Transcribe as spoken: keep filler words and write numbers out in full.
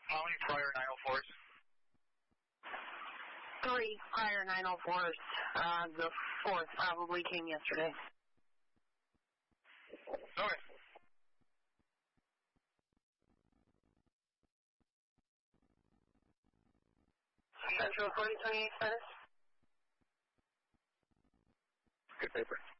How many prior nine oh fours? Three prior nine oh fours. Uh, the fourth probably came yesterday. Okay. Central forty twenty-eight status. Good paper.